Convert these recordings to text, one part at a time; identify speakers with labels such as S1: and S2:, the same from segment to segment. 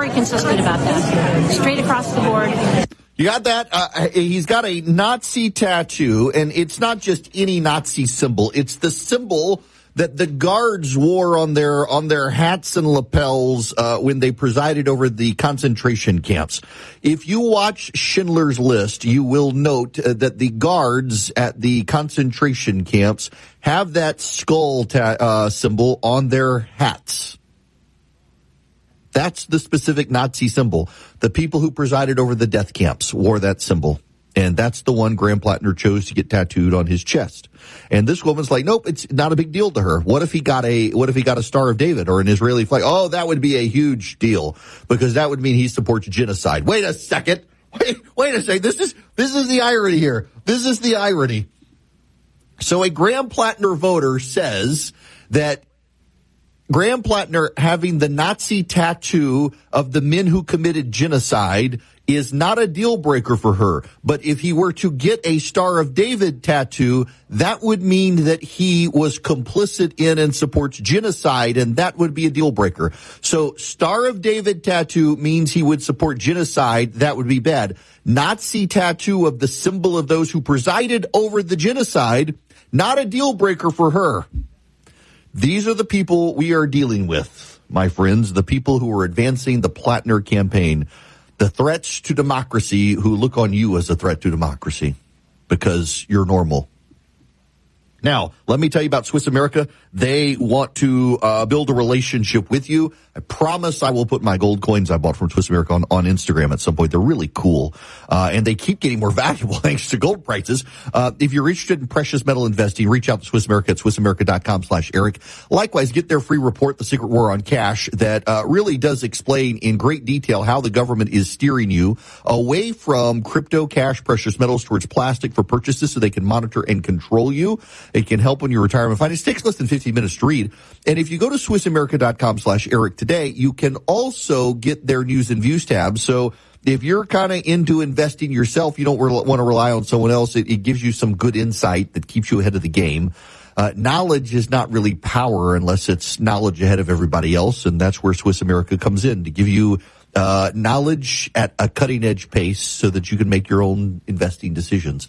S1: very consistent about that, straight across the board.
S2: You got that? He's got a Nazi tattoo, and it's not just any Nazi symbol. It's the symbol that the guards wore on their hats and lapels when they presided over the concentration camps. If you watch Schindler's List, you will note that the guards at the concentration camps have that skull symbol on their hats. That's the specific Nazi symbol. The people who presided over the death camps wore that symbol. And that's the one Graham Plattner chose to get tattooed on his chest. And this woman's like, nope, it's not a big deal to her. What if he got a Star of David or an Israeli flag? Oh, that would be a huge deal because that would mean he supports genocide. Wait a second. Wait a second. This is the irony here. This is the irony. So a Graham Plattner voter says that Graham Plattner having the Nazi tattoo of the men who committed genocide is not a deal breaker for her. But if he were to get a Star of David tattoo, that would mean that he was complicit in and supports genocide, and that would be a deal breaker. So Star of David tattoo means he would support genocide. That would be bad. Nazi tattoo of the symbol of those who presided over the genocide, not a deal breaker for her. These are the people we are dealing with, my friends, the people who are advancing the Plattner campaign, the threats to democracy who look on you as a threat to democracy because you're normal. Now, let me tell you about Swiss America. They want to build a relationship with you. I promise I will put my gold coins I bought from Swiss America on Instagram at some point. They're really cool. And they keep getting more valuable thanks to gold prices. If you're interested in precious metal investing, reach out to Swiss America at SwissAmerica.com/Eric. Likewise, get their free report, The Secret War on Cash, that really does explain in great detail how the government is steering you away from crypto, cash, precious metals towards plastic for purchases so they can monitor and control you. It can help when your retirement finance. It takes less than 15 minutes to read. And if you go to SwissAmerica.com/Eric today, you can also get their news and views tab. So if you're kind of into investing yourself, you don't want to rely on someone else. It gives you some good insight that keeps you ahead of the game. Knowledge is not really power unless it's knowledge ahead of everybody else. And that's where Swiss America comes in to give you knowledge at a cutting edge pace so that you can make your own investing decisions.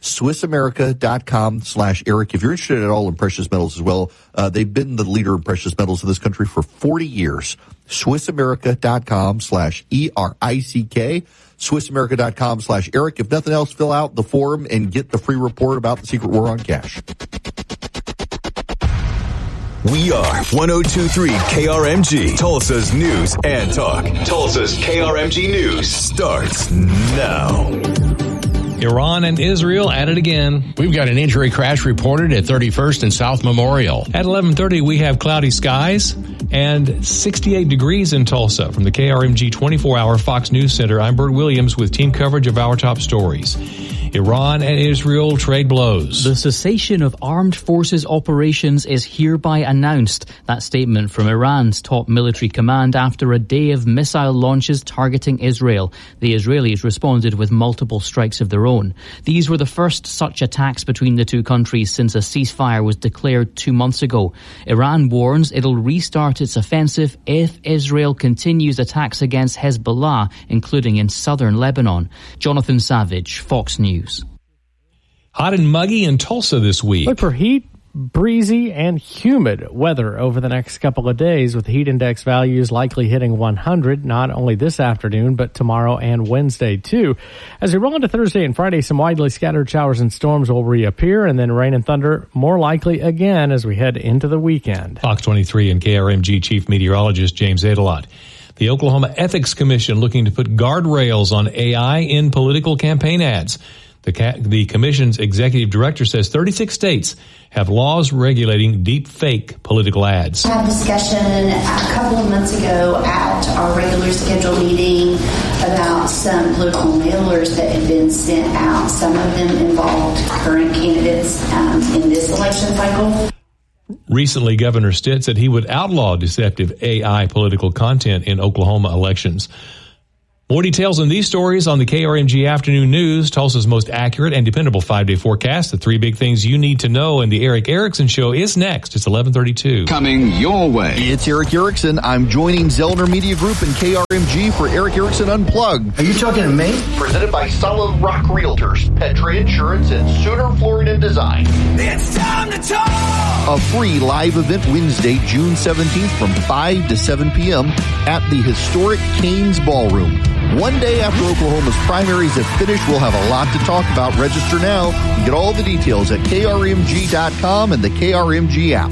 S2: SwissAmerica.com/Eric. If you're interested at all in precious metals as well, they've been the leader in precious metals in this country for 40 years. SwissAmerica.com/ERICK. SwissAmerica.com/Eric. If nothing else, fill out the form and get the free report about the secret war on cash.
S3: We are 102.3 KRMG, Tulsa's news and talk. Tulsa's KRMG News starts now.
S4: Iran and Israel at it again.
S5: We've got an injury crash reported at 31st and South Memorial.
S4: At 11:30, we have cloudy skies and 68 degrees in Tulsa. From the KRMG 24-hour Fox News Center, I'm Bert Williams with team coverage of our top stories. Iran and Israel trade blows.
S6: The cessation of armed forces operations is hereby announced. That statement from Iran's top military command after a day of missile launches targeting Israel. The Israelis responded with multiple strikes of their own. These were the first such attacks between the two countries since a ceasefire was declared 2 months ago. Iran warns it'll restart its offensive if Israel continues attacks against Hezbollah, including in southern Lebanon. Jonathan Savage, Fox News.
S4: Hot and muggy in Tulsa this week.
S7: Look for heat, breezy, and humid weather over the next couple of days, with heat index values likely hitting 100, not only this afternoon, but tomorrow and Wednesday, too. As we roll into Thursday and Friday, some widely scattered showers and storms will reappear, and then rain and thunder more likely again as we head into the weekend.
S4: Fox 23 and KRMG Chief Meteorologist James Adelot. The Oklahoma Ethics Commission looking to put guardrails on AI in political campaign ads. The commission's executive director says 36 states have laws regulating deep fake political ads.
S8: We had a discussion a couple of months ago at our regular scheduled meeting about some political mailers that had been sent out. Some of them involved current candidates in this election cycle.
S4: Recently, Governor Stitt said he would outlaw deceptive AI political content in Oklahoma elections. More details on these stories on the KRMG Afternoon News, Tulsa's most accurate and dependable 5-day forecast. The 3 big things you need to know, and the Eric Erickson Show is next. It's 11:32.
S9: Coming your way.
S2: It's Eric Erickson. I'm joining Zellner Media Group and KRMG for Eric Erickson Unplugged.
S10: Are you talking to me?
S2: Presented by Solid Rock Realtors, Petra Insurance, and Sooner Florida Design.
S9: It's time to talk!
S2: A free live event Wednesday, June 17th from 5 to 7 p.m. at the historic Cain's Ballroom. One day after Oklahoma's primaries have finished, we'll have a lot to talk about. Register now. You get all the details at krmg.com and the KRMG app.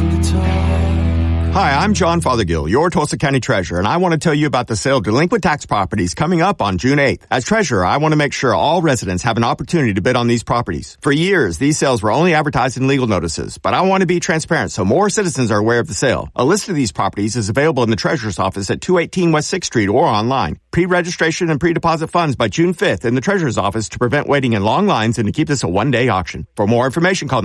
S11: Hi, I'm John Fothergill, your Tulsa County Treasurer, and I want to tell you about the sale of delinquent tax properties coming up on June 8th. As Treasurer, I want to make sure all residents have an opportunity to bid on these properties. For years, these sales were only advertised in legal notices, but I want to be transparent so more citizens are aware of the sale. A list of these properties is available in the Treasurer's office at 218 West 6th Street or online. Pre-registration and pre-deposit funds by June 5th in the Treasurer's office to prevent waiting in long lines and to keep this a one-day auction. For more information, call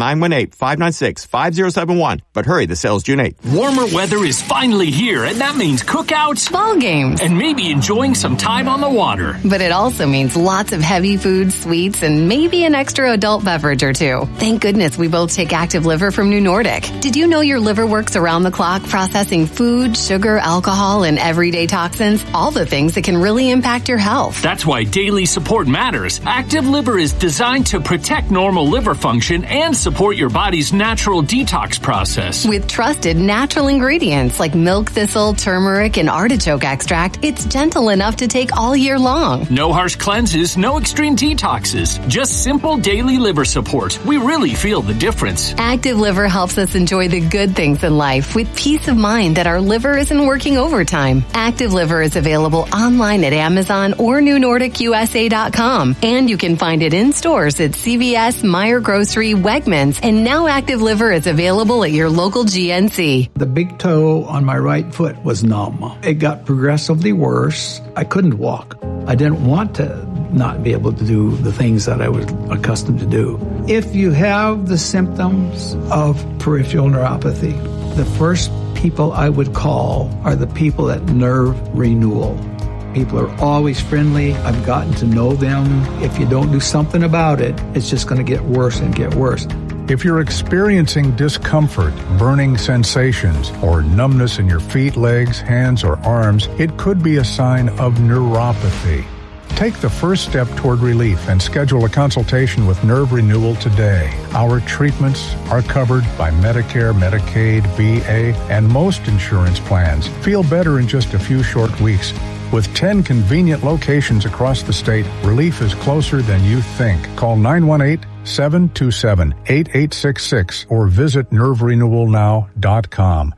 S11: 918-596-5071. But hurry, the sale is June 8th.
S12: Warmer weather is finally here, and that means cookouts,
S13: ball games,
S12: and maybe enjoying some time on the water.
S13: But it also means lots of heavy foods, sweets, and maybe an extra adult beverage or two. Thank goodness we both take Active Liver from New Nordic. Did you know your liver works around the clock processing food, sugar, alcohol, and everyday toxins? All the things that can really impact your health.
S12: That's why daily support matters. Active Liver is designed to protect normal liver function and support your body's natural detox process.
S13: With trusted natural ingredients like milk thistle, turmeric, and artichoke extract, it's gentle enough to take all year long.
S12: No harsh cleanses, no extreme detoxes, just simple daily liver support. We really feel the difference.
S13: Active Liver helps us enjoy the good things in life with peace of mind that our liver isn't working overtime. Active Liver is available online at Amazon or NewNordicUSA.com, and you can find it in stores at CVS, Meijer Grocery, Wegmans, and now Active Liver is available at your local GNC.
S10: The big toe on my right foot was numb. It got progressively worse. I couldn't walk. I didn't want to not be able to do the things that I was accustomed to do. If you have the symptoms of peripheral neuropathy, the first people I would call are the people at Nerve Renewal. People are always friendly. I've gotten to know them. If you don't do something about it, it's just going to get worse and get worse.
S14: If you're experiencing discomfort, burning sensations, or numbness in your feet, legs, hands, or arms, it could be a sign of neuropathy. Take the first step toward relief and schedule a consultation with Nerve Renewal today. Our treatments are covered by Medicare, Medicaid, VA, and most insurance plans. Feel better in just a few short weeks. With 10 convenient locations across the state, relief is closer than you think. Call 918-727-8866 or visit nerverenewalnow.com.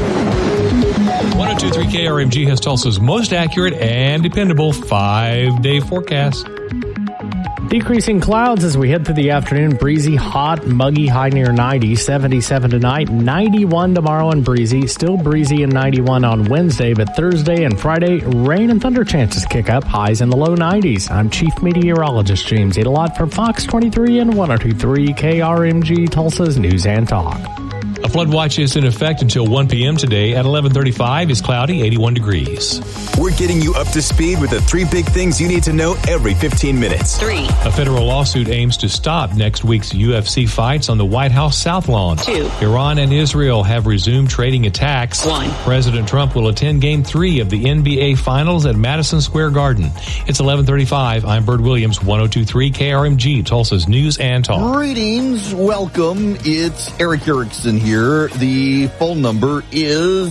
S4: 1023 KRMG has Tulsa's most accurate and dependable 5-day forecast.
S7: Decreasing clouds as we head through the afternoon. Breezy, hot, muggy, high near 90, 77 tonight, 91 tomorrow and breezy. Still breezy and 91 on Wednesday, but Thursday and Friday, rain and thunder chances kick up, highs in the low 90s. I'm Chief Meteorologist James Adelot for Fox 23 and 1023 KRMG, Tulsa's News and Talk.
S4: A flood watch is in effect until 1 p.m. today. At 11:35, it's cloudy, 81 degrees.
S3: We're getting you up to speed with the 3 big things you need to know every 15 minutes.
S1: 3.
S4: A federal lawsuit aims to stop next week's UFC fights on the White House South Lawn.
S1: 2.
S4: Iran and Israel have resumed trading attacks.
S1: 1.
S4: President Trump will attend Game 3 of the NBA Finals at Madison Square Garden. It's 11:35. I'm Bert Williams, 1023 KRMG, Tulsa's News and Talk.
S2: Greetings. Welcome. It's Eric Erickson here. The phone number is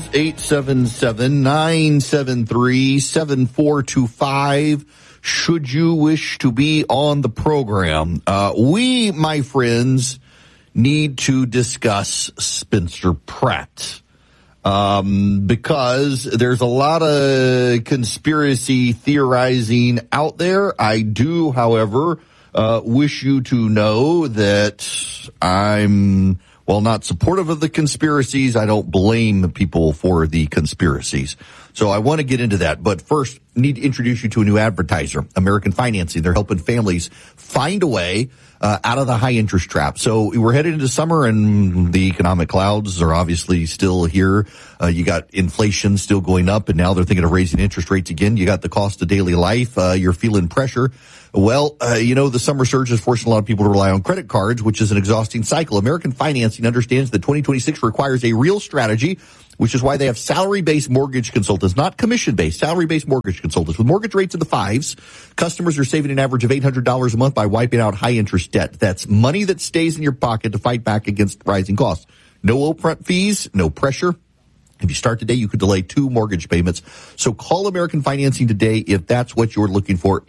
S2: 877-973-7425. Should you wish to be on the program, we, my friends, need to discuss Spencer Pratt. Because there's a lot of conspiracy theorizing out there. I do, however, wish you to know that I'm, while not supportive of the conspiracies, I don't blame people for the conspiracies. So I want to get into that. But first, need to introduce you to a new advertiser, American Financing. They're helping families find a way out of the high interest trap. So we're headed into summer and the economic clouds are obviously still here. You got inflation still going up, and now they're thinking of raising interest rates again. You got the cost of daily life. You're feeling pressure. Well, the summer surge is forcing a lot of people to rely on credit cards, which is an exhausting cycle. American Financing understands that 2026 requires a real strategy, which is why they have salary-based mortgage consultants, not commission-based, salary-based mortgage consultants. With mortgage rates in the 5s, customers are saving an average of $800 a month by wiping out high-interest debt. That's money that stays in your pocket to fight back against rising costs. No upfront fees, no pressure. If you start today, you could delay 2 mortgage payments. So call American Financing today if that's what you're looking for.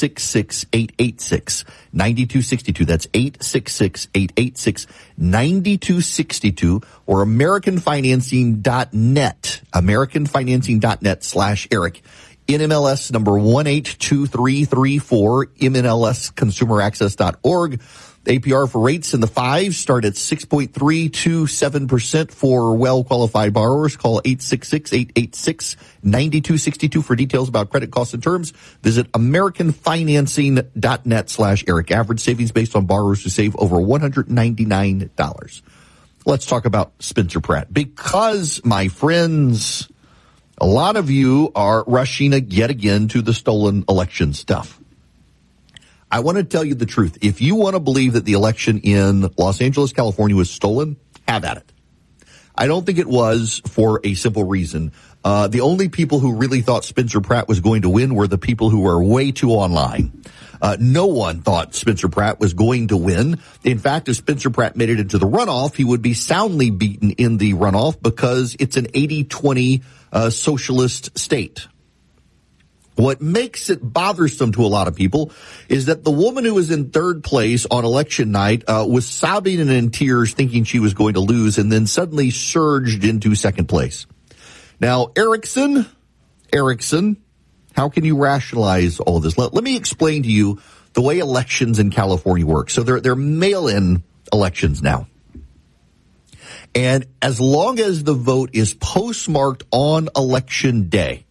S2: 866-886-9262. That's 866-886-9262 or AmericanFinancing.net. AmericanFinancing.net/Eric. NMLS number 182334, MNLSConsumerAccess.org. APR for rates in the 5s start at 6.327% for well-qualified borrowers. Call 866-886-9262 for details about credit costs and terms. Visit AmericanFinancing.net/Eric. Average savings based on borrowers who save over $199. Let's talk about Spencer Pratt. Because, my friends, a lot of you are rushing yet again to the stolen election stuff. I want to tell you the truth. If you want to believe that the election in Los Angeles, California was stolen, have at it. I don't think it was for a simple reason. The only people who really thought Spencer Pratt was going to win were the people who were way too online. No one thought Spencer Pratt was going to win. In fact, if Spencer Pratt made it into the runoff, he would be soundly beaten in the runoff because it's an 80-20 socialist state. What makes it bothersome to a lot of people is that the woman who was in third place on election night was sobbing and in tears thinking she was going to lose and then suddenly surged into second place. Now, Erickson, how can you rationalize all this? Let me explain to you the way elections in California work. So they're mail-in elections now. And as long as the vote is postmarked on election day,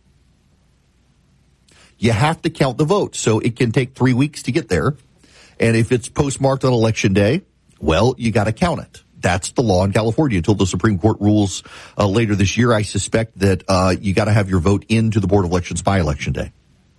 S2: you have to count the votes. So it can take 3 weeks to get there. And if it's postmarked on election day, well, you got to count it. That's the law in California until the Supreme Court rules later this year. I suspect that you got to have your vote into the Board of Elections by election day.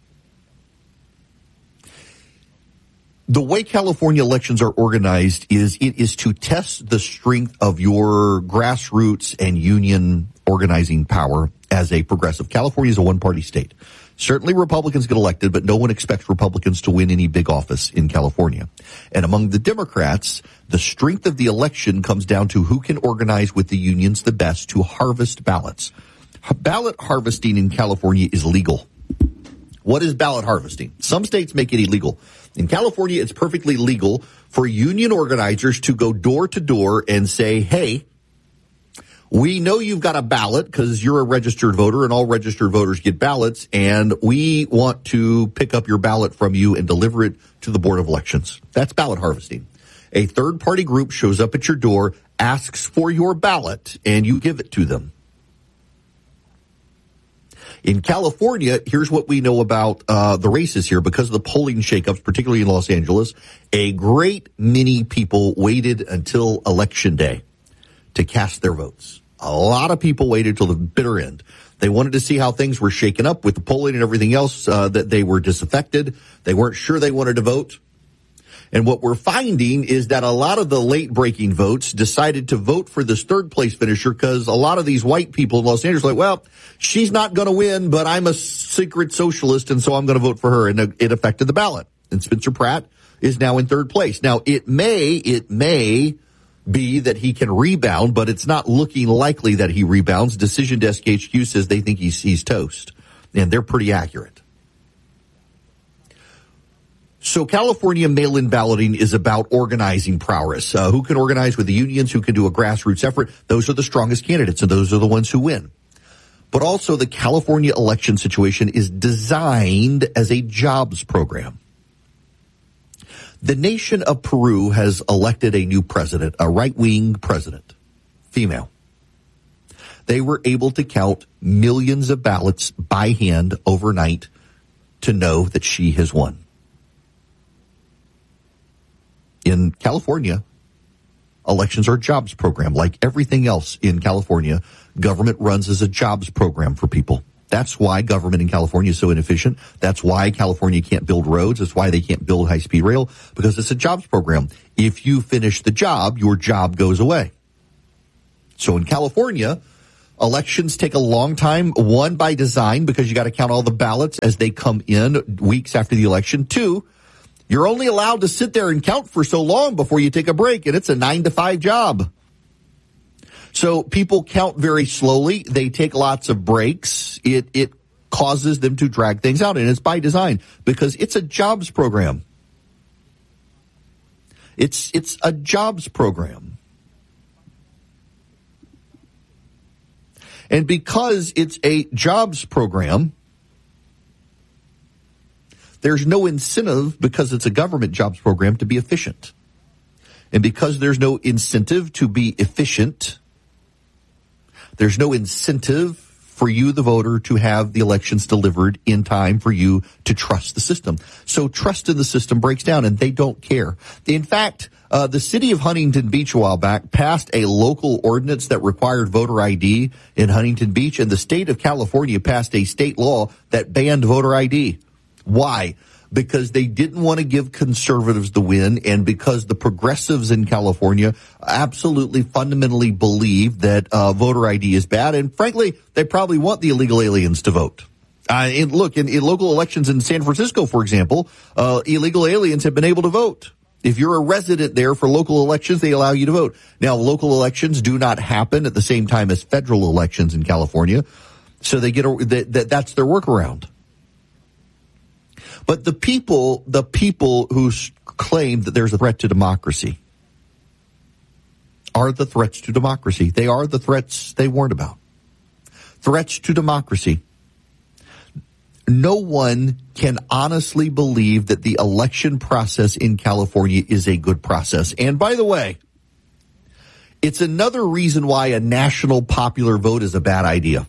S2: The way California elections are organized is it is to test the strength of your grassroots and union organizing power as a progressive. California is a one-party state. Certainly Republicans get elected, but no one expects Republicans to win any big office in California. And among the Democrats, the strength of the election comes down to who can organize with the unions the best to harvest ballots. Ballot harvesting in California is legal. What is ballot harvesting? Some states make it illegal. In California, it's perfectly legal for union organizers to go door to door and say, hey, we know you've got a ballot because you're a registered voter and all registered voters get ballots, and we want to pick up your ballot from you and deliver it to the Board of Elections. That's ballot harvesting. A third-party group shows up at your door, asks for your ballot, and you give it to them. In California, here's what we know about the races here. Because of the polling shakeups, particularly in Los Angeles, a great many people waited until Election Day to cast their votes. A lot of people waited till the bitter end. They wanted to see how things were shaken up with the polling and everything else, that they were disaffected. They weren't sure they wanted to vote. And what we're finding is that a lot of the late-breaking votes decided to vote for this third-place finisher because a lot of these white people in Los Angeles are like, well, she's not going to win, but I'm a secret socialist, and so I'm going to vote for her. And it affected the ballot. And Spencer Pratt is now in third place. Now, it may be that he can rebound, but it's not looking likely that he rebounds. Decision Desk HQ says they think he's toast, and they're pretty accurate. So California mail-in balloting is about organizing prowess. Who can organize with the unions, who can do a grassroots effort. Those are the strongest candidates, and those are the ones who win. But also the California election situation is designed as a jobs program. The nation of Peru has elected a new president, a right-wing president, female. They were able to count millions of ballots by hand overnight to know that she has won. In California, elections are a jobs program. Like everything else in California, government runs as a jobs program for people. That's why government in California is so inefficient. That's why California can't build roads. That's why they can't build high-speed rail, because it's a jobs program. If you finish the job, your job goes away. So in California, elections take a long time, one, by design, because you got to count all the ballots as they come in weeks after the election. Two, you're only allowed to sit there and count for so long before you take a break, and it's a 9-to-5 job. So people count very slowly. They take lots of breaks. It causes them to drag things out, and it's by design because it's a jobs program. It's a jobs program. And because it's a jobs program, there's no incentive, because it's a government jobs program, to be efficient. And because there's no incentive to be efficient, there's no incentive for you, the voter, to have the elections delivered in time for you to trust the system. So trust in the system breaks down, and they don't care. In fact, the city of Huntington Beach a while back passed a local ordinance that required voter ID in Huntington Beach, and the state of California passed a state law that banned voter ID. Why? Because they didn't want to give conservatives the win, and because the progressives in California absolutely fundamentally believe that voter ID is bad, and frankly, they probably want the illegal aliens to vote. And look, in local elections in San Francisco, for example, illegal aliens have been able to vote. If you're a resident there for local elections, they allow you to vote. Now, local elections do not happen at the same time as federal elections in California, so they get that's their workaround. But the people who claim that there's a threat to democracy are the threats to democracy. They are the threats they warned about. Threats to democracy. No one can honestly believe that the election process in California is a good process. And by the way, it's another reason why a national popular vote is a bad idea.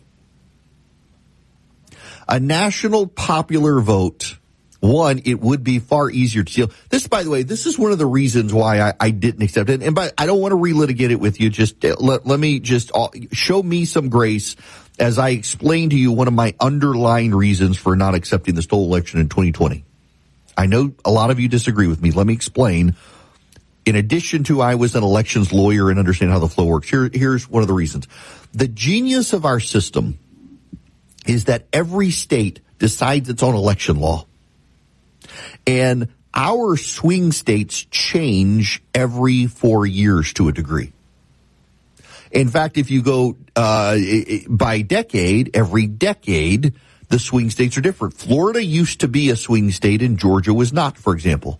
S2: A national popular vote, one, it would be far easier to steal. This, by the way, this is one of the reasons why I didn't accept it. And I don't want to relitigate it with you. Just let me just show me some grace as I explain to you one of my underlying reasons for not accepting the stolen election in 2020. I know a lot of you disagree with me. Let me explain. In addition to I was an elections lawyer and understand how the flow works, here's one of the reasons. The genius of our system is that every state decides its own election law. And our swing states change every 4 years to a degree. In fact, if you go by decade, every decade, the swing states are different. Florida used to be a swing state and Georgia was not, for example.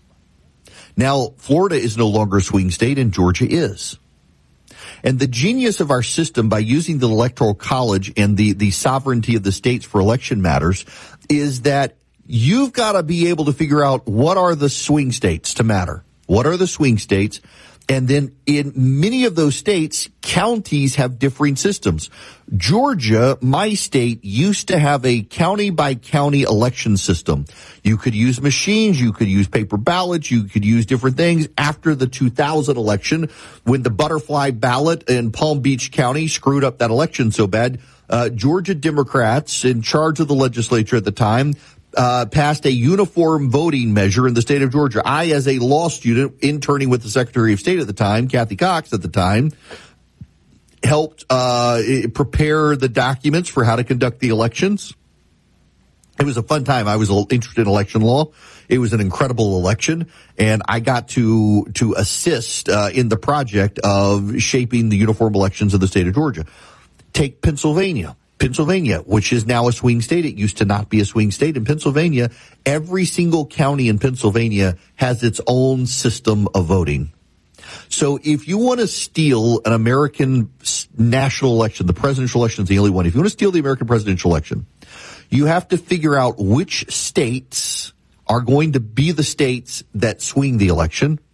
S2: Now, Florida is no longer a swing state and Georgia is. And the genius of our system, by using the Electoral College and the sovereignty of the states for election matters, is that you've got to be able to figure out what are the swing states to matter. What are the swing states? And then in many of those states, counties have differing systems. Georgia, my state, used to have a county-by-county election system. You could use machines, you could use paper ballots, you could use different things. After the 2000 election, when the butterfly ballot in Palm Beach County screwed up that election so bad, Georgia Democrats in charge of the legislature at the time passed a uniform voting measure in the state of Georgia. I, as a law student, interning with the Secretary of State at the time, Kathy Cox at the time, helped prepare the documents for how to conduct the elections. It was a fun time. I was interested in election law. It was an incredible election, and I got to assist in the project of shaping the uniform elections of the state of Georgia. Take Pennsylvania, which is now a swing state. It used to not be a swing state. In Pennsylvania, every single county in Pennsylvania has its own system of voting. So if you want to steal an American national election, the presidential election is the only one. If you want to steal the American presidential election, you have to figure out which states are going to be the states that swing the election.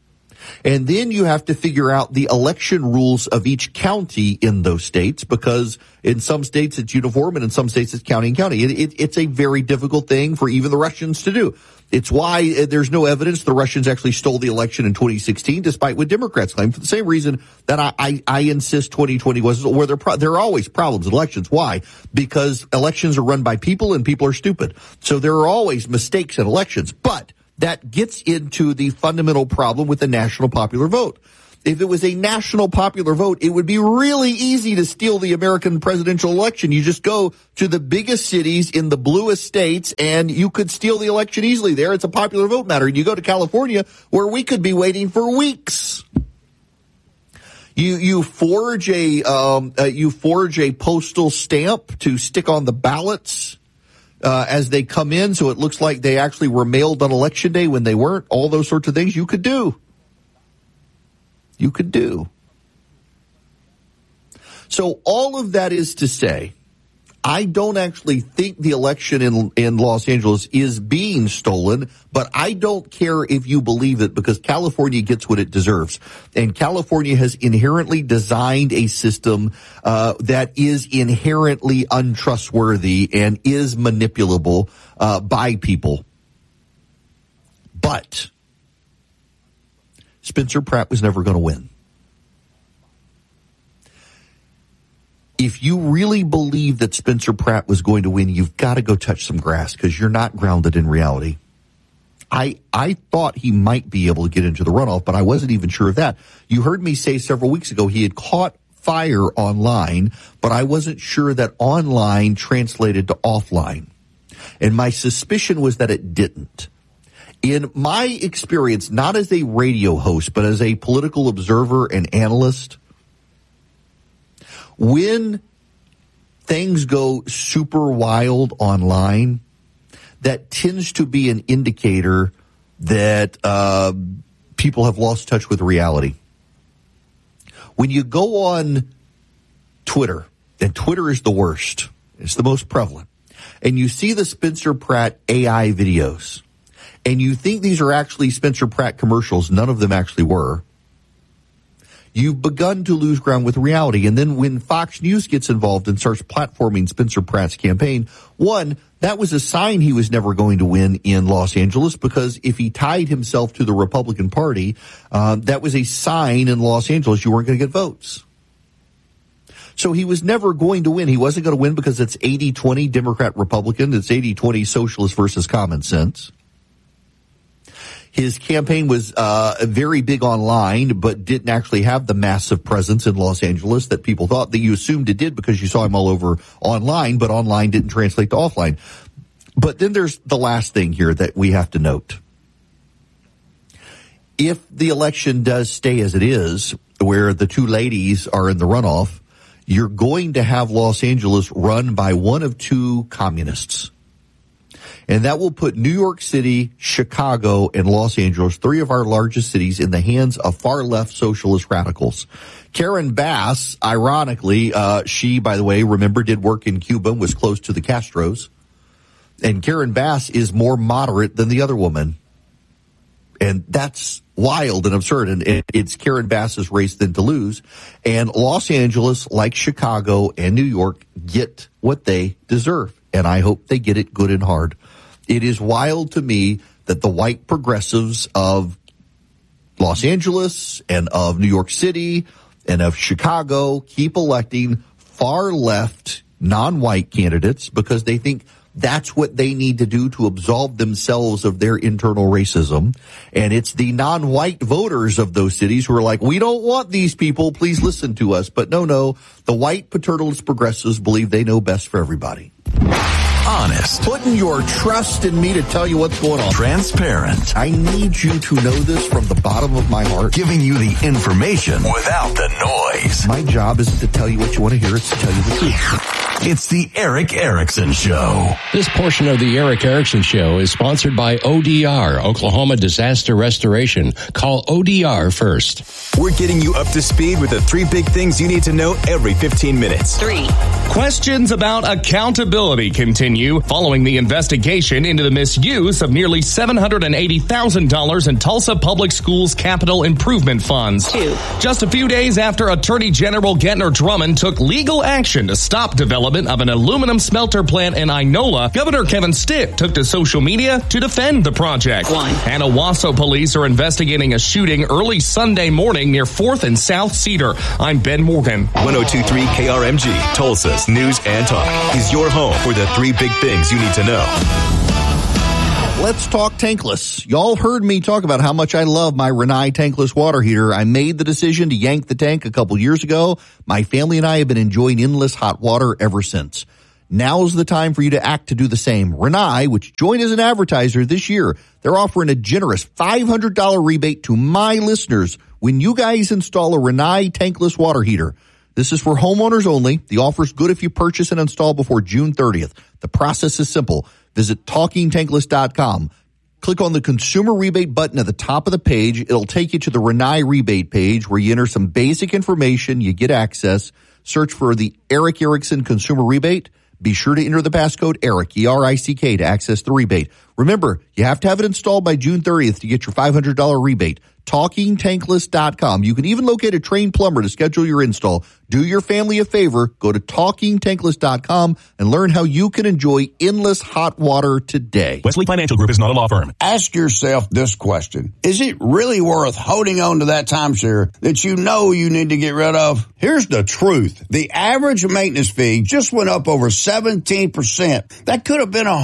S2: And then you have to figure out the election rules of each county in those states, because in some states it's uniform and in some states it's county and county. It's a very difficult thing for even the Russians to do. It's why there's no evidence the Russians actually stole the election in 2016, despite what Democrats claim, for the same reason that I insist 2020 was, where there are always problems in elections. Why? Because elections are run by people and people are stupid. So there are always mistakes in elections. But that gets into the fundamental problem with the national popular vote. If it was a national popular vote, it would be really easy to steal the American presidential election. You just go to the biggest cities in the bluest states and you could steal the election easily there. It's a popular vote matter. And you go to California where we could be waiting for weeks. You forge a postal stamp to stick on the ballots as they come in, so it looks like they actually were mailed on election day when they weren't. All those sorts of things you could do. So all of that is to say, I don't actually think the election in Los Angeles is being stolen, but I don't care if you believe it, because California gets what it deserves. And California has inherently designed a system that is inherently untrustworthy and is manipulable by people. But Spencer Pratt was never going to win. If you really believe that Spencer Pratt was going to win, you've got to go touch some grass, because you're not grounded in reality. I thought he might be able to get into the runoff, but I wasn't even sure of that. You heard me say several weeks ago he had caught fire online, but I wasn't sure that online translated to offline. And my suspicion was that it didn't. In my experience, not as a radio host, but as a political observer and analyst, when things go super wild online, that tends to be an indicator that people have lost touch with reality. When you go on Twitter, and Twitter is the worst, it's the most prevalent, and you see the Spencer Pratt AI videos, and you think these are actually Spencer Pratt commercials, none of them actually were, you've begun to lose ground with reality. And then when Fox News gets involved and starts platforming Spencer Pratt's campaign, one, that was a sign he was never going to win in Los Angeles, because if he tied himself to the Republican Party, that was a sign in Los Angeles you weren't going to get votes. So he was never going to win. He wasn't going to win because it's 80-20 Democrat-Republican. It's 80-20 socialist versus common sense. His campaign was very big online, but didn't actually have the massive presence in Los Angeles that people thought. That you assumed it did because you saw him all over online, but online didn't translate to offline. But then there's the last thing here that we have to note. If the election does stay as it is, where the two ladies are in the runoff, you're going to have Los Angeles run by one of two communists. And that will put New York City, Chicago, and Los Angeles, three of our largest cities, in the hands of far-left socialist radicals. Karen Bass, ironically, she, by the way, remember, did work in Cuba and was close to the Castros. And Karen Bass is more moderate than the other woman. And that's wild and absurd. And it's Karen Bass's race then to lose. And Los Angeles, like Chicago and New York, get what they deserve. And I hope they get it good and hard. It is wild to me that the white progressives of Los Angeles and of New York City and of Chicago keep electing far left, non-white candidates because they think that's what they need to do to absolve themselves of their internal racism. And it's the non-white voters of those cities who are like, we don't want these people, please listen to us. But no, the white paternalist progressives believe they know best for everybody.
S9: Honest.
S2: Putting your trust in me to tell you what's going on.
S9: Transparent.
S2: I need you to know this from the bottom of my heart.
S9: Giving you the information without the noise.
S2: My job isn't to tell you what you want to hear, it's to tell you the truth.
S9: It's the Erick Erickson Show.
S5: This portion of the Erick Erickson Show is sponsored by ODR, Oklahoma Disaster Restoration. Call ODR first.
S3: We're getting you up to speed with the 3 big things you need to know every 15 minutes.
S15: 3. Questions about accountability continue you following the investigation into the misuse of nearly $780,000 in Tulsa Public Schools capital improvement funds. Just a few days after Attorney General Gentner Drummond took legal action to stop development of an aluminum smelter plant in Inola, Governor Kevin Stitt took to social media to defend the project. And Owasso police are investigating a shooting early Sunday morning near 4th and South Cedar. I'm Ben Morgan.
S3: 102.3 KRMG, Tulsa's News and Talk, is your home for the three big things you need to know.
S2: Let's talk tankless. Y'all heard me talk about how much I love my Rinnai tankless water heater. I made the decision to yank the tank a couple years ago. My family and I have been enjoying endless hot water ever since. Now's the time for you to act to do the same. Rinnai, which joined as an advertiser this year, they're offering a generous $500 rebate to my listeners when you guys install a Rinnai tankless water heater. This is for homeowners only. The offer's good if you purchase and install before June 30th. The process is simple. Visit TalkingTankless.com. Click on the consumer rebate button at the top of the page. It'll take you to the Rinnai rebate page where you enter some basic information. You get access. Search for the Eric Erickson consumer rebate. Be sure to enter the passcode ERIC, E-R-I-C-K, to access the rebate. Remember, you have to have it installed by June 30th to get your $500 rebate. TalkingTankless.com. You can even locate a trained plumber to schedule your install. Do your family a favor. Go to TalkingTankless.com and learn how you can enjoy endless hot water today.
S3: Wesley Financial Group is not a law firm.
S16: Ask yourself this question. Is it really worth holding on to that timeshare that you know you need to get rid of? Here's the truth. The average maintenance fee just went up over 17%. That could have been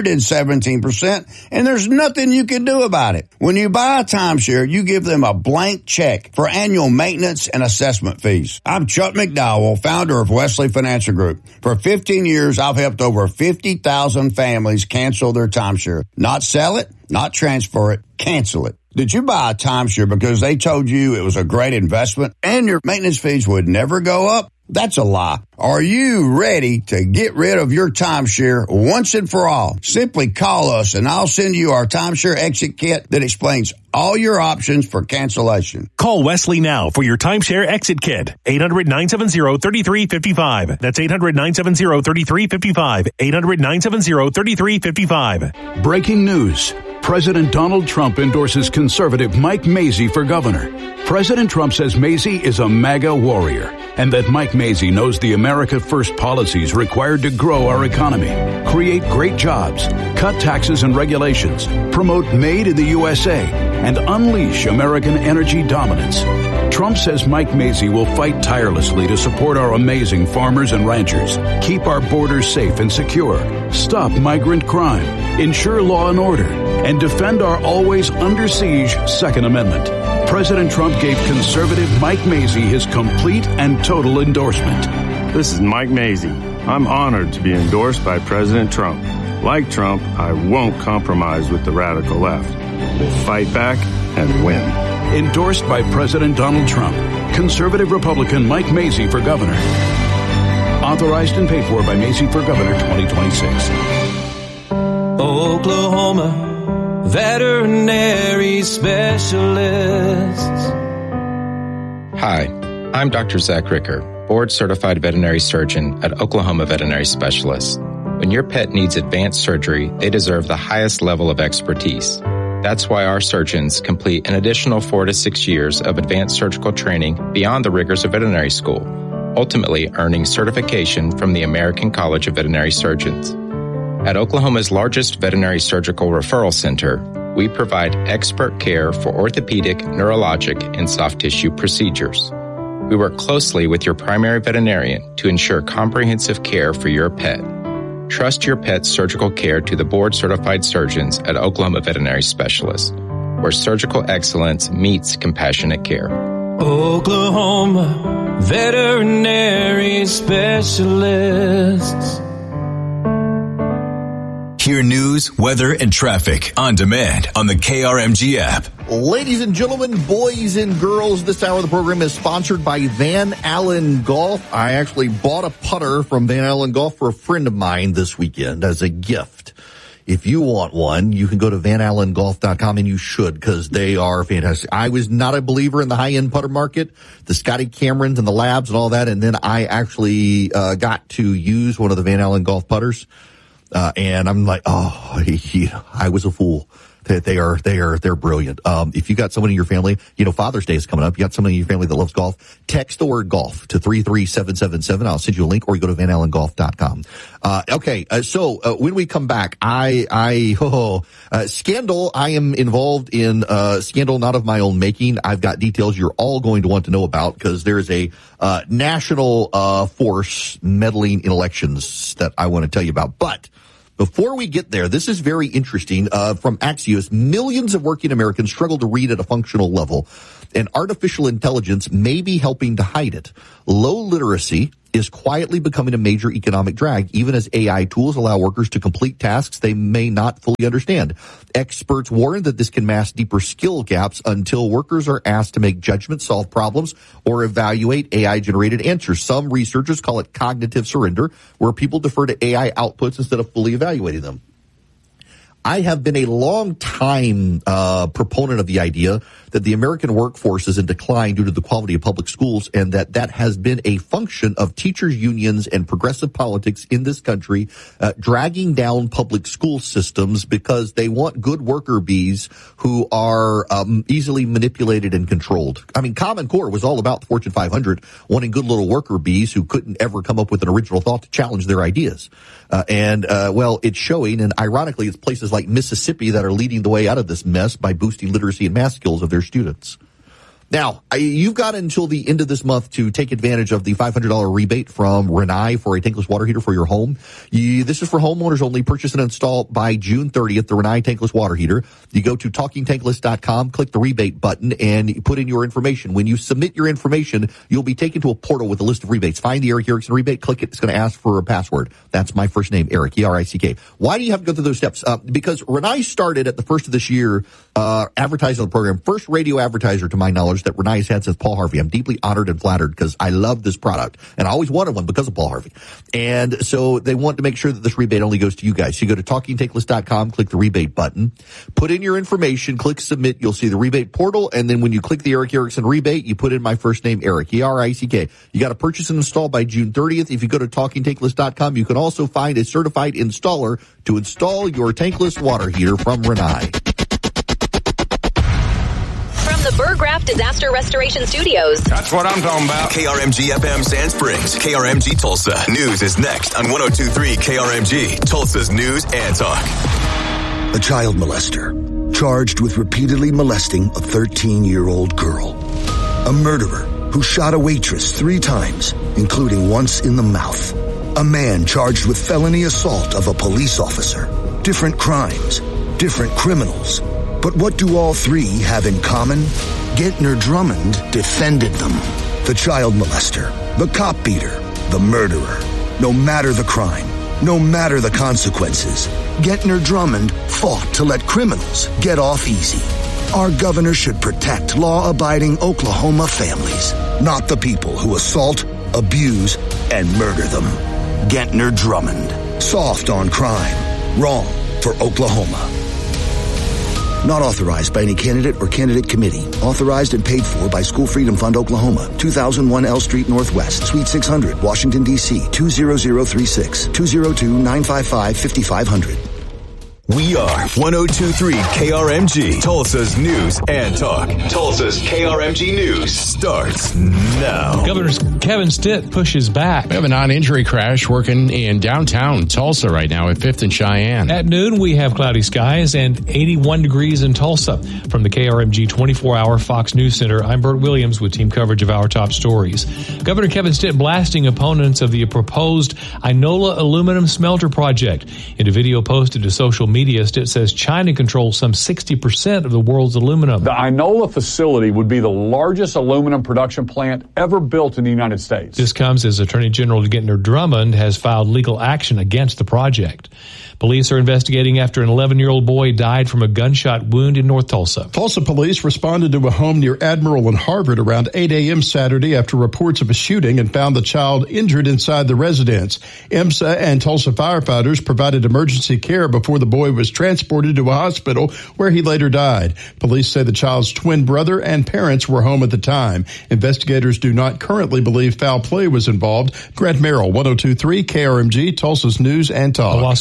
S16: 117%, and there's nothing you can do about it. When you buy a timeshare, you give them a blank check for annual maintenance and assessment fees. I'm Chuck McDowell, founder of Wesley Financial Group. For 15 years, I've helped over 50,000 families cancel their timeshare. Not sell it, not transfer it, cancel it. Did you buy a timeshare because they told you it was a great investment and your maintenance fees would never go up? That's a lie. Are you ready to get rid of your timeshare once and for all? Simply call us and I'll send you our timeshare exit kit that explains all your options for cancellation.
S3: Call Wesley now for your timeshare exit kit. 800-970-3355. That's 800-970-3355. 800-970-3355.
S17: Breaking news. President Donald Trump endorses conservative Mike Mazzei for governor. President Trump says Mazzei is a MAGA warrior and that Mike Mazzei knows the America First policies required to grow our economy, create great jobs, cut taxes and regulations, promote Made in the USA, and unleash American energy dominance. Trump says Mike Mazzei will fight tirelessly to support our amazing farmers and ranchers, keep our borders safe and secure, stop migrant crime, ensure law and order, and defend our always under siege Second Amendment. President Trump gave conservative Mike Mazzei his complete and total endorsement.
S18: This is Mike Mazzei. I'm honored to be endorsed by President Trump. Like Trump, I won't compromise with the radical left. We'll fight back and win.
S17: Endorsed by President Donald Trump. Conservative Republican Mike Mazzei for governor. Authorized and paid for by Mazzei for Governor 2026.
S19: Oklahoma Veterinary Specialists.
S20: Hi, I'm Dr. Zach Ricker, board-certified veterinary surgeon at Oklahoma Veterinary Specialists. When your pet needs advanced surgery, they deserve the highest level of expertise. That's why our surgeons complete an additional 4 to 6 years of advanced surgical training beyond the rigors of veterinary school, ultimately earning certification from the American College of Veterinary Surgeons. At Oklahoma's largest veterinary surgical referral center, we provide expert care for orthopedic, neurologic, and soft tissue procedures. We work closely with your primary veterinarian to ensure comprehensive care for your pet. Trust your pet's surgical care to the board-certified surgeons at Oklahoma Veterinary Specialists, where surgical excellence meets compassionate care.
S19: Oklahoma Veterinary Specialists.
S3: Hear news, weather, and traffic on demand on the KRMG app.
S2: Ladies and gentlemen, boys and girls, this hour of the program is sponsored by Van Allen Golf. I actually bought a putter from Van Allen Golf for a friend of mine this weekend as a gift. If you want one, you can go to vanallengolf.com, and you should, because they are fantastic. I was not a believer in the high-end putter market, the Scotty Camerons and the Labs and all that, and then I actually got to use one of the Van Allen Golf putters. And I'm like, I was a fool. They're brilliant. If you got someone in your family, Father's Day is coming up. You got someone in your family that loves golf. Text the word golf to 33777. I'll send you a link, or you go to vanallen.golf.com. So when we come back, scandal. I am involved in scandal not of my own making. I've got details you're all going to want to know about, because there's a national force meddling in elections that I want to tell you about. But before we get there, this is very interesting. From Axios, millions of working Americans struggle to read at a functional level, and artificial intelligence may be helping to hide it. Low literacy is quietly becoming a major economic drag, even as AI tools allow workers to complete tasks they may not fully understand. Experts warn that this can mask deeper skill gaps until workers are asked to make judgments, solve problems, or evaluate AI-generated answers. Some researchers call it cognitive surrender, where people defer to AI outputs instead of fully evaluating them. I have been a long time proponent of the idea that the American workforce is in decline due to the quality of public schools, and that has been a function of teachers' unions and progressive politics in this country dragging down public school systems because they want good worker bees who are easily manipulated and controlled. I mean, Common Core was all about the Fortune 500 wanting good little worker bees who couldn't ever come up with an original thought to challenge their ideas. Well, it's showing, and ironically, it's places like Mississippi that are leading the way out of this mess by boosting literacy and math skills of their students. Now, you've got until the end of this month to take advantage of the $500 rebate from Rinnai for a tankless water heater for your home. This is for homeowners only. Purchase and install by June 30th, the Rinnai tankless water heater. You go to TalkingTankless.com, click the rebate button, and you put in your information. When you submit your information, you'll be taken to a portal with a list of rebates. Find the Eric Erickson rebate, click it. It's going to ask for a password. That's my first name, Eric, E-R-I-C-K. Why do you have to go through those steps? Because Rinnai started at the first of this year advertising the program. First radio advertiser, to my knowledge, that Rinnai has had since Paul Harvey. I'm deeply honored and flattered because I love this product, and I always wanted one because of Paul Harvey. And so they want to make sure that this rebate only goes to you guys. So you go to TalkingTankless.com, click the rebate button, put in your information, click submit. You'll see the rebate portal, and then when you click the Eric Erickson rebate, you put in my first name, Eric, E-R-I-C-K. You got to purchase and install by June 30th. If you go to TalkingTankless.com, you can also find a certified installer to install your tankless water heater from Rinnai.
S21: The Burr Graff Disaster Restoration Studios.
S9: That's what I'm talking about. KRMG FM Sand Springs, KRMG Tulsa. News is next on 102.3 KRMG, Tulsa's News and Talk.
S22: A child molester, charged with repeatedly molesting a 13-year-old girl. A murderer who shot a waitress 3 times, including once in the mouth. A man charged with felony assault of a police officer. Different crimes, different criminals. But what do all 3 have in common? Gentner Drummond defended them. The child molester, the cop beater, the murderer. No matter the crime, no matter the consequences, Gentner Drummond fought to let criminals get off easy. Our governor should protect law-abiding Oklahoma families, not the people who assault, abuse, and murder them. Gentner Drummond. Soft on crime. Wrong for Oklahoma. Not authorized by any candidate or candidate committee. Authorized and paid for by School Freedom Fund, Oklahoma. 2001 L Street Northwest, Suite 600, Washington, D.C. 20036. 202-955-5500.
S3: We are 102.3 KRMG, Tulsa's News and Talk. Tulsa's KRMG News starts now.
S4: Governor Kevin Stitt pushes back.
S5: We have a non-injury crash working in downtown Tulsa right now at 5th and Cheyenne.
S4: At noon, we have cloudy skies and 81 degrees in Tulsa. From the KRMG 24-hour Fox News Center, I'm Bert Williams with team coverage of our top stories. Governor Kevin Stitt blasting opponents of the proposed Inola aluminum smelter project. In a video posted to social media, Stitt says China controls some 60% of the world's aluminum.
S23: The Inola facility would be the largest aluminum production plant ever built in the United States.
S4: This comes as Attorney General Gentner Drummond has filed legal action against the project. Police are investigating after an 11-year-old boy died from a gunshot wound in North Tulsa.
S24: Tulsa police responded to a home near Admiral and Harvard around 8 a.m. Saturday after reports of a shooting and found the child injured inside the residence. EMSA and Tulsa firefighters provided emergency care before the boy was transported to a hospital where he later died. Police say the child's twin brother and parents were home at the time. Investigators do not currently believe foul play was involved. Grant Merrill, 102.3 KRMG, Tulsa's News and Talk.
S4: Owasso police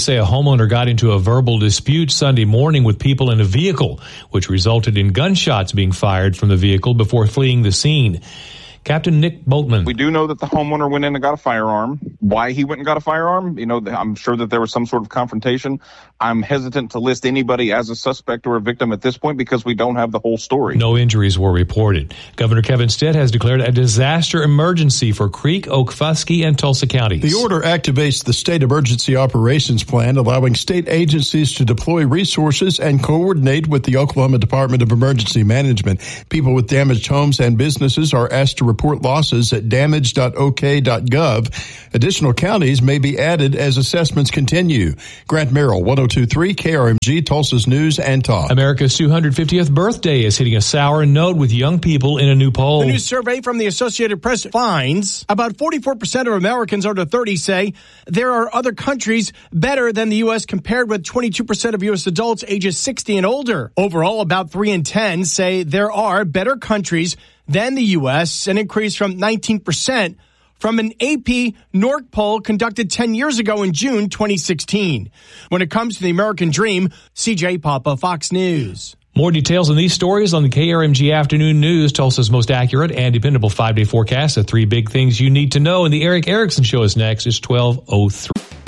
S4: say a homeowner got into a verbal dispute Sunday morning with people in a vehicle, which resulted in gunshots being fired from the vehicle before fleeing the scene. Captain Nick Boatman.
S6: We do know that the homeowner went in and got a firearm. Why he went and got a firearm, I'm sure that there was some sort of confrontation. I'm hesitant to list anybody as a suspect or a victim at this point because we don't have the whole story.
S4: No injuries were reported. Governor Kevin Stitt has declared a disaster emergency for Creek, Okfuskee, and Tulsa counties.
S24: The order activates the State Emergency Operations Plan, allowing state agencies to deploy resources and coordinate with the Oklahoma Department of Emergency Management. People with damaged homes and businesses are asked to report losses at damage.ok.gov. Additional counties may be added as assessments continue. Grant Merrill, 102.3 KRMG, Tulsa's News and Talk.
S4: America's 250th birthday is hitting a sour note with young people in a new poll.
S8: A new survey from the Associated Press finds about 44% of Americans under 30 say there are other countries better than the U.S. compared with 22% of U.S. adults ages 60 and older. Overall, about 3 in 10 say there are better countries than the U.S., an increase from 19% from an AP NORC poll conducted 10 years ago in June 2016. When it comes to the American dream, CJ Papa, Fox News.
S4: More details on these stories on the KRMG Afternoon News, Tulsa's most accurate and dependable 5-day forecast. The 3 big things you need to know. And the Eric Erickson Show is next. It's 12:03.